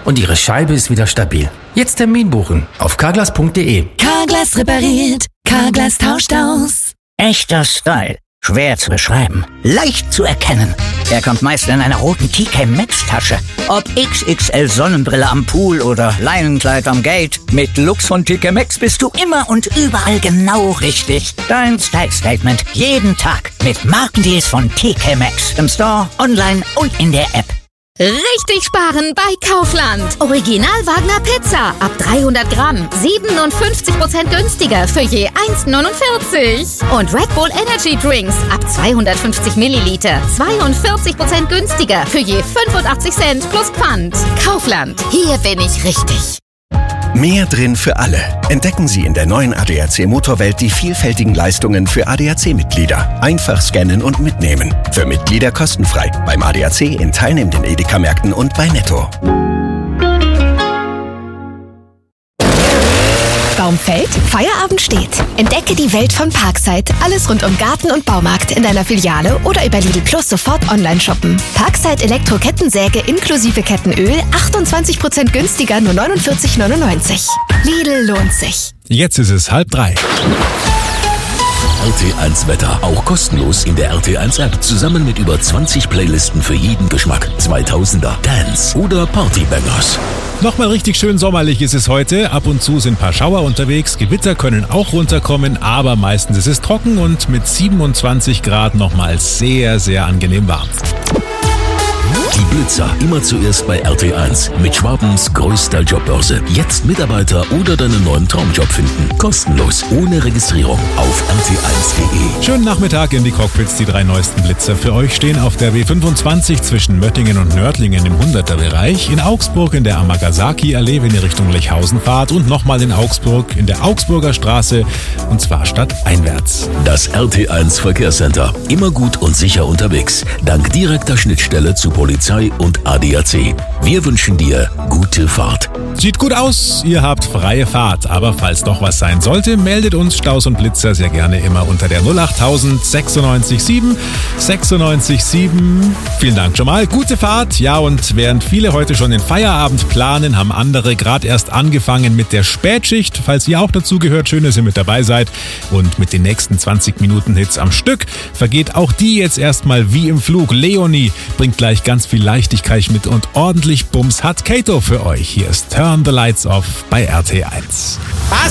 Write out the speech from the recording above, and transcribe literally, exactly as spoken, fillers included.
und Ihre Scheibe ist wieder stabil. Jetzt Termin buchen auf carglass punkt de. Carglass repariert, Carglass tauscht aus. Echter Style. Schwer zu beschreiben, leicht zu erkennen. Er kommt meist in einer roten T K Maxx Tasche. Ob X X L Sonnenbrille am Pool oder Leinenkleid am Gate. Mit Looks von T K Maxx bist du immer und überall genau richtig. Dein Style Statement jeden Tag mit Markendeals von T K Maxx. Im Store, online und in der App. Richtig sparen bei Kaufland. Original Wagner Pizza ab dreihundert Gramm. siebenundfünfzig Prozent günstiger für je eins neunundvierzig. Und Red Bull Energy Drinks ab zweihundertfünfzig Milliliter. zweiundvierzig Prozent günstiger für je fünfundachtzig Cent plus Pfand. Kaufland. Hier bin ich richtig. Mehr drin für alle. Entdecken Sie in der neuen A D A C Motorwelt die vielfältigen Leistungen für A D A C-Mitglieder. Einfach scannen und mitnehmen. Für Mitglieder kostenfrei. Beim A D A C in teilnehmenden Edeka-Märkten und bei Netto. Baum fällt, Feierabend steht. Entdecke die Welt von Parkside. Alles rund um Garten und Baumarkt in deiner Filiale oder über Lidl Plus sofort online shoppen. Parkside Elektro-Kettensäge inklusive Kettenöl, achtundzwanzig Prozent günstiger, nur neunundvierzig neunundneunzig. Lidl lohnt sich. Jetzt ist es halb drei. R T eins Wetter, auch kostenlos in der R T eins App. Zusammen mit über zwanzig Playlisten für jeden Geschmack. zweitausender, Dance oder Partybangers. Nochmal richtig schön sommerlich ist es heute. Ab und zu sind ein paar Schauer unterwegs. Gewitter können auch runterkommen, aber meistens ist es trocken und mit siebenundzwanzig Grad nochmal sehr, sehr angenehm warm. Die Blitzer, immer zuerst bei R T eins. Mit Schwabens größter Jobbörse. Jetzt Mitarbeiter oder deinen neuen Traumjob finden. Kostenlos, ohne Registrierung auf r t eins punkt de. Schönen Nachmittag in die Cockpits. Die drei neuesten Blitzer für euch stehen auf der W fünfundzwanzig zwischen Möttingen und Nördlingen im hunderter-Bereich. In Augsburg in der Amagasaki-Allee, wenn ihr Richtung Lechhausen fahrt. Und nochmal in Augsburg in der Augsburger Straße. Und zwar stadteinwärts. Das R T eins Verkehrscenter. Immer gut und sicher unterwegs. Dank direkter Schnittstelle zu Polizei und A D A C. Wir wünschen dir gute Fahrt. Sieht gut aus, ihr habt freie Fahrt. Aber falls doch was sein sollte, meldet uns Staus und Blitzer sehr gerne immer unter der null achttausend sechsundneunzig sieben sechsundneunzig sieben. Vielen Dank schon mal. Gute Fahrt. Ja, und während viele heute schon den Feierabend planen, haben andere gerade erst angefangen mit der Spätschicht. Falls ihr auch dazu gehört, schön, dass ihr mit dabei seid. Und mit den nächsten zwanzig Minuten Hits am Stück vergeht auch die jetzt erstmal wie im Flug. Leonie bringt gleich ganz viel Leichtigkeit mit und ordentlich Bums hat Kato für euch. Hier ist Turn the Lights Off bei R T eins.